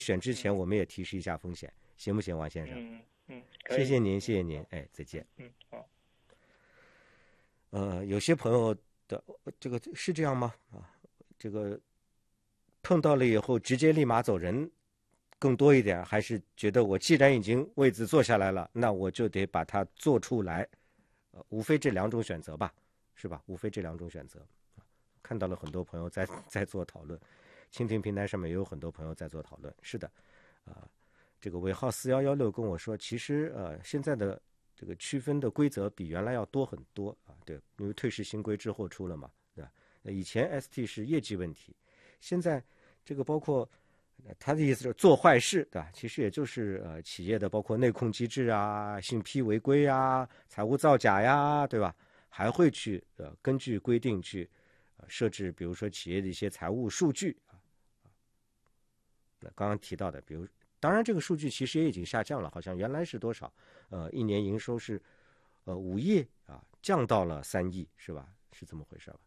选之前我们也提示一下风险，行不行，王先生？ 可以。 谢谢您，谢谢您，哎，再见。 好。 有些朋友的这个是这样吗？这个碰到了以后直接立马走人更多一点，还是觉得我既然已经位子坐下来了，那我就得把它做出来？无非这两种选择吧，是吧？无非这两种选择。看到了很多朋友在做讨论，蜻蜓平台上面也有很多朋友在做讨论。是的，这个尾号4116跟我说，其实现在的这个区分的规则比原来要多很多啊。对，因为退市新规之后出了嘛，对吧？以前 ST 是业绩问题，现在这个包括他的意思是做坏事，对吧？其实也就是企业的包括内控机制啊、信批违规啊、财务造假呀，对吧？还会去根据规定去设置，比如说企业的一些财务数据啊。那刚刚提到的，比如当然这个数据其实也已经下降了，好像原来是多少？一年营收是5亿啊，降到了3亿，是吧？是这么回事吧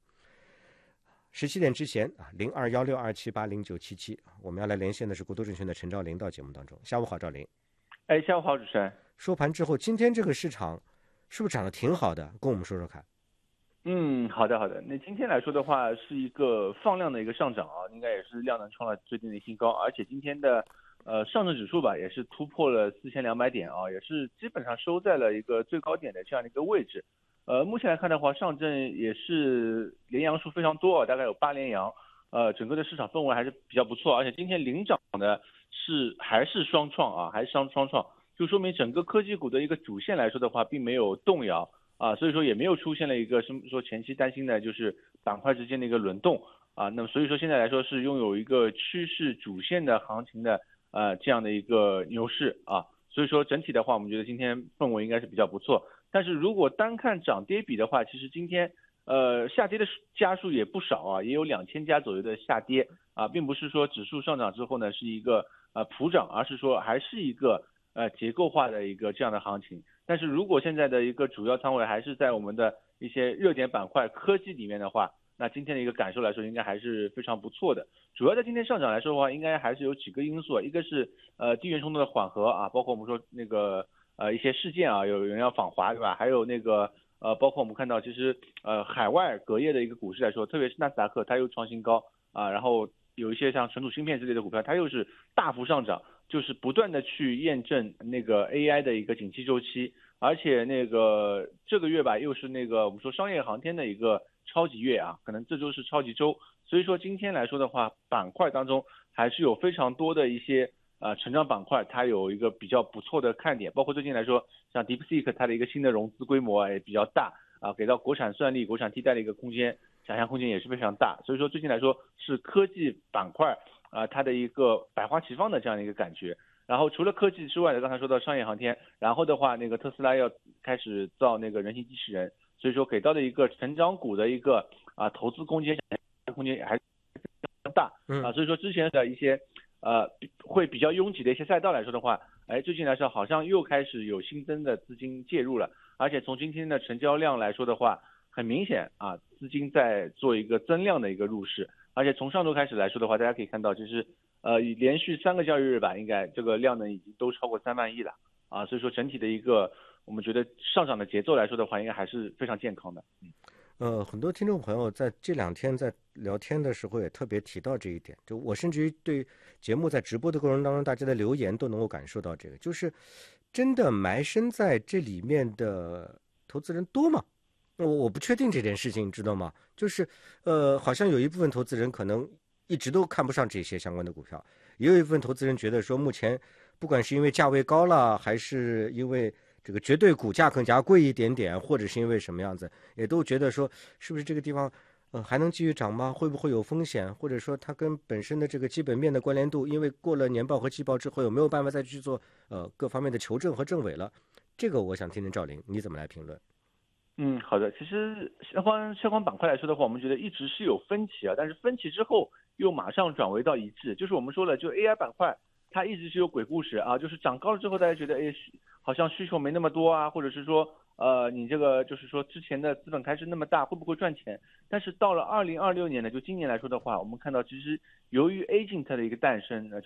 ？17点之前啊，021627809777，我们要来连线的是国都证券的陈兆林到节目当中。下午好，兆林。 哎，下午好，主持人。 收盘之后，今天这个市场是不是涨得挺好的？跟我们说说看。 好的好的。那今天来说的话，是一个放量的一个上涨啊，应该也是量能创了最近的新高，而且今天的上证指数吧，也是突破了4200点啊，也是基本上收在了一个最高点的这样的一个位置。目前来看的话，上证也是连阳数非常多啊，大概有8连阳，整个的市场氛围还是比较不错，而且今天领涨的还是双创啊，还是双创，就说明整个科技股的一个主线来说的话，并没有动摇。所以说也没有出现了一个什么说前期担心的就是板块之间的一个轮动啊，那么所以说现在来说是拥有一个趋势主线的行情的这样的一个牛市啊，所以说整体的话我们觉得今天氛围应该是比较不错，但是如果单看涨跌比的话，其实今天下跌的家数也不少啊，也有2000家左右的下跌啊，并不是说指数上涨之后呢是一个普涨，而是说还是一个结构化的一个这样的行情。但是如果现在的一个主要仓位还是在我们的一些热点板块科技里面的话，那今天的一个感受来说应该还是非常不错的。主要在今天上涨来说的话，应该还是有几个因素，一个是地缘冲突的缓和啊，包括我们说那个一些事件啊，有人要访华对吧？还有那个包括我们看到其实海外隔夜的一个股市来说，特别是纳斯达克它又创新高啊，然后有一些像存储芯片之类的股票，它又是大幅上涨。就是不断的去验证那个 AI 的一个景气周期，而且那个这个月吧，又是那个我们说商业航天的一个超级月啊，可能这周是超级周，所以说今天来说的话，板块当中还是有非常多的一些成长板块，它有一个比较不错的看点，包括最近来说，像 DeepSeek 它的一个新的融资规模也比较大啊，给到国产算力、国产替代的一个空间，想象空间也是非常大，所以说最近来说是科技板块。它的一个百花齐放的这样的一个感觉。然后除了科技之外呢，刚才说到商业航天，然后的话，那个特斯拉要开始造那个人形机器人，所以说给到的一个成长股的一个投资空间还是非常大所以说之前的一些会比较拥挤的一些赛道来说的话，最近来说好像又开始有新增的资金介入了，而且从今天的成交量来说的话，很明显资金在做一个增量的一个入市。而且从上周开始来说的话，大家可以看到，其实连续3个交易日吧，应该这个量能已经都超过3万亿了所以说整体的一个我们觉得上涨的节奏来说的话，应该还是非常健康的。 很多听众朋友在这2天在聊天的时候也特别提到这一点，就我甚至于对节目在直播的过程当中，大家的留言都能够感受到这个，就是真的埋身在这里面的投资人多吗？我不确定这件事情，知道吗？就是好像有一部分投资人可能一直都看不上这些相关的股票，也有一部分投资人觉得说，目前不管是因为价位高了，还是因为这个绝对股价更加贵一点点，或者是因为什么样子，也都觉得说，是不是这个地方还能继续涨吗？会不会有风险？或者说它跟本身的这个基本面的关联度，因为过了年报和季报之后，有没有办法再去做各方面的求证和证伪了？这个我想听听赵林你怎么来评论。 好的。其实相关板块来说的话，我们觉得一直是有分歧但是分歧之后又马上转为到一致。就是我们说了，就 AI 板块它一直是有鬼故事就是涨高了之后，大家觉得好像需求没那么多或者是说你这个就是说之前的资本开支那么大，会不会赚钱？但是到了2026年呢，就今年来说的话，我们看到其实由于 Agent 的一个诞生就是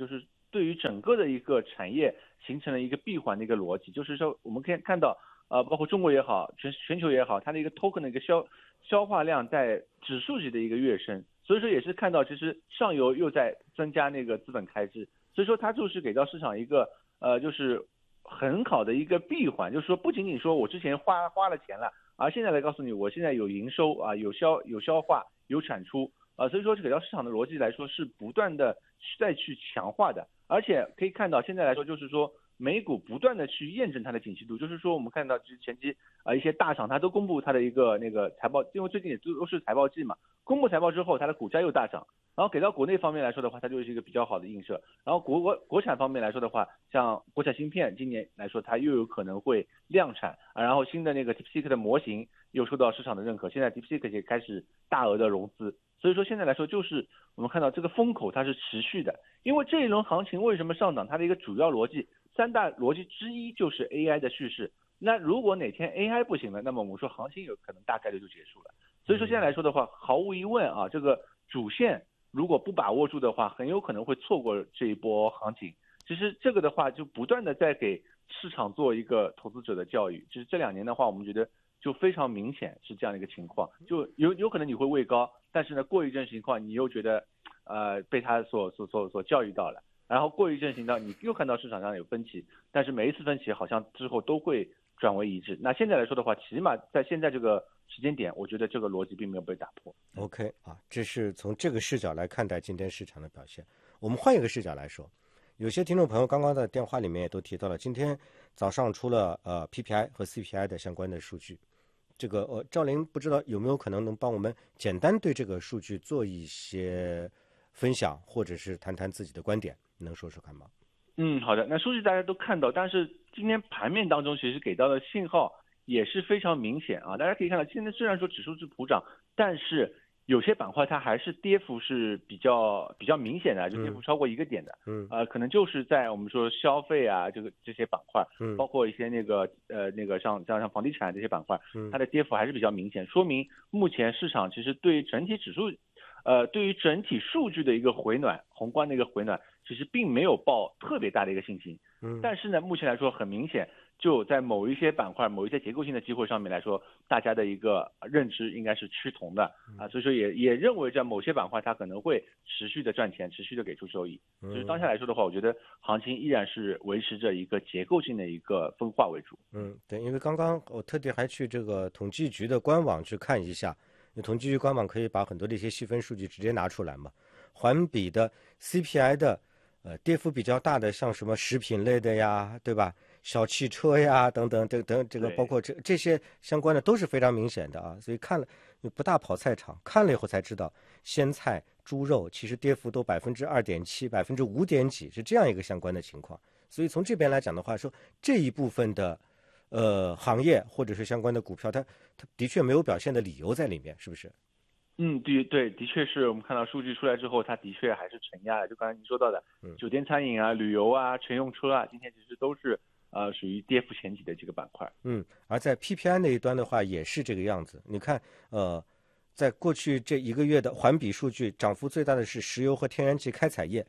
对于整个的一个产业形成了一个闭环的一个逻辑，就是说我们可以看到，包括中国也好，全球也好，它的一个 token 的一个消化量在指数级的一个跃升，所以说也是看到其实上游又在增加那个资本开支，所以说它就是给到市场一个就是很好的一个闭环，就是说不仅仅说我之前花了钱了，而现在来告诉你我现在有营收啊，有消化有产出。所以说给到市场的逻辑来说是不断的再去强化的，而且可以看到现在来说就是说美股不断的去验证它的景气度，就是说我们看到就是前期一些大厂它都公布它的一个那个财报，因为最近也都是财报季嘛，公布财报之后它的股价又大涨，然后给到国内方面来说的话，它就是一个比较好的映射。然后国产方面来说的话，像国产芯片今年来说它又有可能会量产，然后新的那个 DeepSeek 的模型又受到市场的认可，现在 DeepSeek 也开始大额的融资。所以说现在来说，就是我们看到这个风口它是持续的，因为这一轮行情为什么上涨，它的一个主要逻辑，三大逻辑之一就是 AI 的叙事。那如果哪天 AI 不行了，那么我们说行情有可能大概率就结束了。所以说现在来说的话，毫无疑问啊，这个主线如果不把握住的话，很有可能会错过这一波行情。其实这个的话，就不断的在给市场做一个投资者的教育。其实这2年的话，我们觉得就非常明显是这样的一个情况，就有可能你会位高，但是呢过一阵情况你又觉得被他所教育到了，然后过一阵情况你又看到市场上有分歧，但是每一次分歧好像之后都会转为一致。那现在来说的话，起码在现在这个时间点，我觉得这个逻辑并没有被打破。 OK 啊，这是从这个视角来看待今天市场的表现。我们换一个视角来说，有些听众朋友刚刚的电话里面也都提到了，今天早上出了PPI 和 CPI 的相关的数据。这个赵林不知道有没有可能能帮我们简单对这个数据做一些分享，或者是谈谈自己的观点，能说说看吗？ 好的。那数据大家都看到，但是今天盘面当中其实给到的信号也是非常明显啊。大家可以看到，今天虽然说指数是普涨，但是有些板块它还是跌幅是比较明显的，就跌幅超过1个点的。可能就是在我们说消费啊这些板块，包括一些那个像房地产这些板块，它的跌幅还是比较明显，说明目前市场其实对于整体指数，对于整体数据的一个回暖，宏观的一个回暖，其实并没有抱特别大的一个信心。但是呢，目前来说很明显，就在某一些板块、某一些结构性的机会上面来说，大家的一个认知应该是趋同的啊，所以说也认为在某些板块它可能会持续的赚钱，持续的给出收益。就是当下来说的话，我觉得行情依然是维持着一个结构性的一个分化为主。 对，因为刚刚我特地还去这个统计局的官网去看一下，因为统计局官网可以把很多的一些细分数据直接拿出来嘛，环比的 CPI 的跌幅比较大的，像什么食品类的呀，对吧？小汽车呀，等等，这个包括这些相关的都是非常明显的啊。所以看了不大跑菜场，看了以后才知道，鲜菜、猪肉其实跌幅都2.7%、5点几，是这样一个相关的情况。所以从这边来讲的话，说这一部分的行业或者是相关的股票，它的确没有表现的理由在里面，是不是？ 对，的确是我们看到数据出来之后，它的确还是承压的。就刚才您说到的，酒店餐饮啊、旅游啊、乘用车啊，今天其实都是属于跌幅前几的这个板块。 而在 PPI 那一端的话，也是这个样子。你看，在过去这1个月的环比数据，涨幅最大的是石油和天然气开采业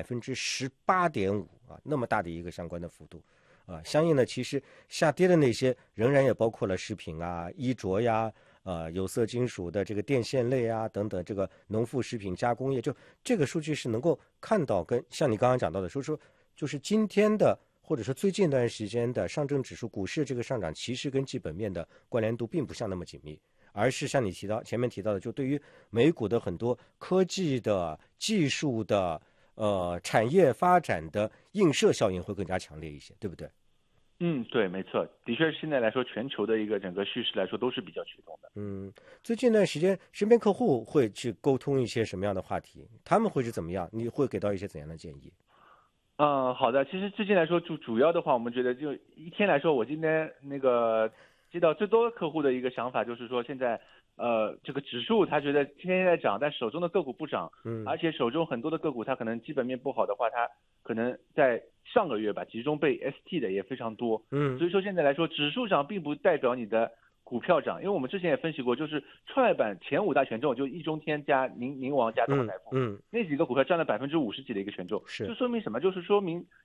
18.5%啊，那么大的一个相关的幅度啊。相应的，其实下跌的那些仍然也包括了食品啊、衣着呀。有色金属的这个电线类啊等等，这个农副食品加工业，就这个数据是能够看到跟像你刚刚讲到的，说就是今天的或者说最近一段时间的上证指数股市这个上涨，其实跟基本面的关联度并不像那么紧密，而是像你前面提到的，就对于美股的很多科技的、技术的、产业发展的映射效应会更加强烈一些，对不对？ 对，没错，的确现在来说，全球的一个整个叙事来说都是比较趋同的。 最近一段时间，身边客户会去沟通一些什么样的话题？他们会是怎么样？你会给到一些怎样的建议？ 好的，其实最近来说，主要的话，我们觉得就一天来说，我今天那个接到最多客户的一个想法就是说，现在这个指数他觉得天天在涨，但手中的个股不涨，而且手中很多的个股它可能基本面不好的话，它可能在上个月吧集中被 ST 的也非常多，所以说现在来说，指数涨并不代表你的股票涨，因为我们之前也分析过，就是创业板前5大权重，就易中天加宁王加东方财富，那几个股票占了50%几的一个权重， 是， 就说明什么？就是说明